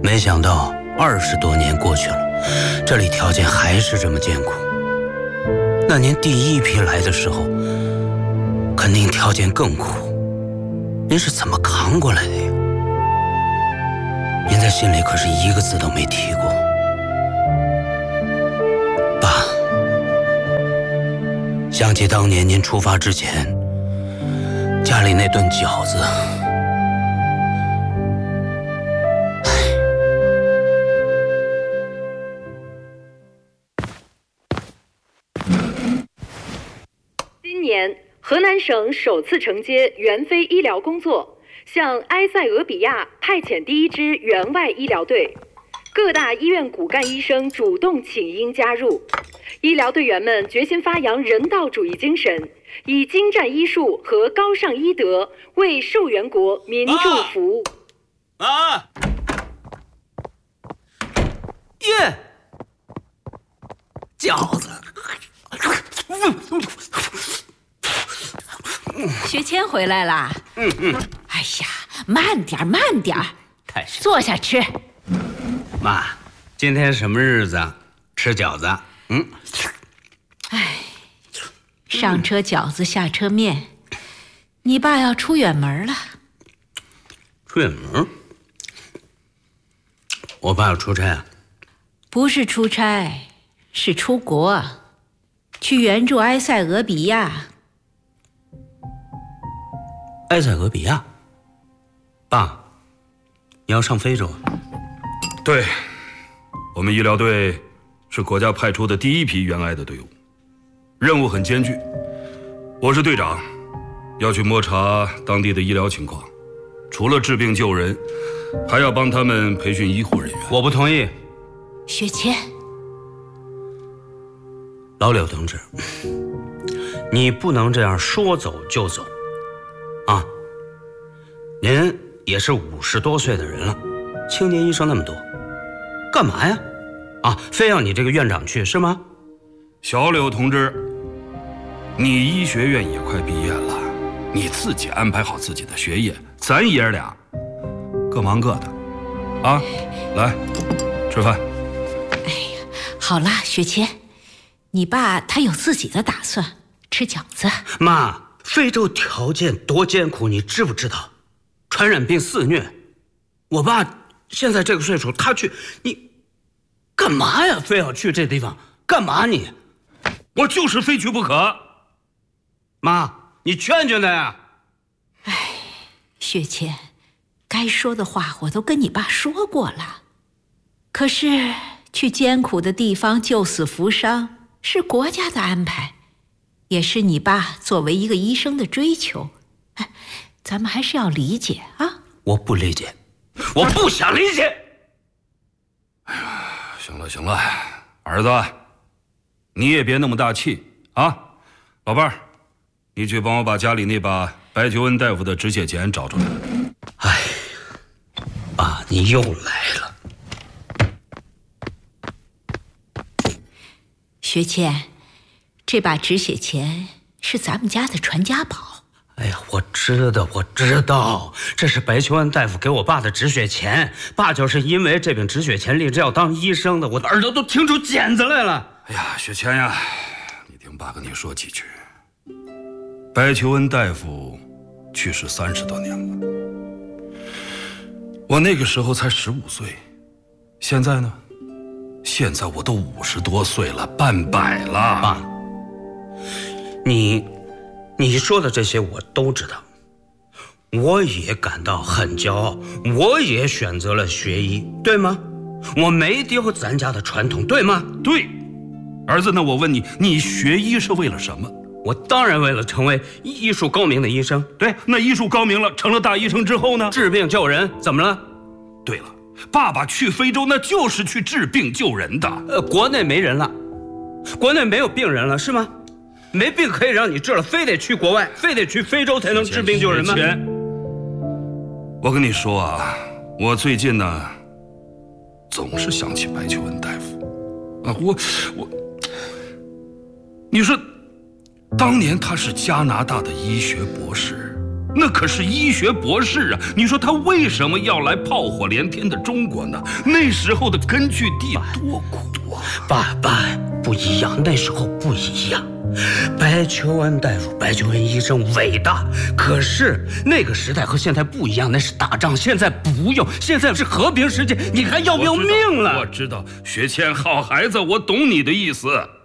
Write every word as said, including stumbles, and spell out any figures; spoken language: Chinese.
没想到二十多年过去了，这里条件还是这么艰苦。那您第一批来的时候，肯定条件更苦，您是怎么扛过来的呀？您在信里可是一个字都没提过。爸，想起当年您出发之前，家里那顿饺子， 今年河南省首次承接援非医疗工作，向埃塞俄比亚派遣第一支援外医疗队，各大医院骨干医生主动请缨加入。医疗队员们决心发扬人道主义精神，以精湛医术和高尚医德为受援国民众服务。 啊！耶！饺子。 学谦回来啦。 嗯嗯。 哎呀，慢点慢点， 太是。 坐下吃。 妈，今天什么日子？吃饺子。嗯。 哎，上车饺子下车面，你爸要出远门了。 出远门？我爸要出差啊？ 不是出差，是出国，去援助埃塞俄比亚。 埃塞俄比亚？爸，你要上非洲？ 对，我们医疗队是国家派出的第一批援埃的队伍，任务很艰巨。我是队长，要去摸查当地的医疗情况，除了治病救人，还要帮他们培训医护人员。 我不同意。 学谦， 老柳同志，你不能这样说走就走啊！您也是五十多岁的人了，青年医生那么多，干嘛呀？啊，非要你这个院长去是吗？ 小柳同志，你医学院也快毕业了，你自己安排好自己的学业，咱爷儿俩各忙各的，啊，来吃饭。 哎呀，好啦，学谦，你爸他有自己的打算，吃饺子。 妈，非洲条件多艰苦，你知不知道？传染病肆虐，我爸现在这个岁数，他去，你干嘛呀？非要去这地方干嘛你？ 我就是非去不可。 妈，你劝劝他呀。 哎，学谦，该说的话我都跟你爸说过了，可是去艰苦的地方救死扶伤是国家的安排，也是你爸作为一个医生的追求，哎，咱们还是要理解啊。 我不理解，我不想理解。 哎呀，行了行了，儿子，你也别那么大气啊。老伴儿，你去帮我把家里那把白求恩大夫的止血钳找出来。 哎呀，爸，你又来了。 学谦，这把止血钳是咱们家的传家宝。 哎呀，我知道，我知道，这是白求恩大夫给我爸的止血钳。爸就是因为这柄止血钳立志要当医生的，我的耳朵都听出茧子来了。 哎呀，雪谦呀，你听爸跟你说几句。白求恩大夫去世三十多年了，我那个时候才十五岁，现在呢？现在我都五十多岁了，半百了。 爸，你。你说的这些我都知道，我也感到很骄傲，我也选择了学医，对吗？我没丢咱家的传统，对吗？ 对。儿子，那我问你，你学医是为了什么？ 我当然为了成为医术高明的医生。 对，那医术高明了，成了大医生之后呢？ 治病救人，怎么了？ 对了，爸爸去非洲那就是去治病救人的。 呃，国内没人了，国内没有病人了，是吗？没病可以让你治了，非得去国外，非得去非洲才能治病救人吗？ 我跟你说啊，我最近呢，总是想起白求恩大夫啊，我我，你说，当年他是加拿大的医学博士， 那可是医学博士啊！你说他为什么要来炮火连天的中国呢？那时候的根据地多苦啊！ 爸爸，不一样，那时候不一样。白求恩大夫、白求恩医生伟大，可是那个时代和现在不一样，那是打仗，现在不用，现在是和平世界，你还要不要命了？ 我知道，学谦好孩子，我懂你的意思。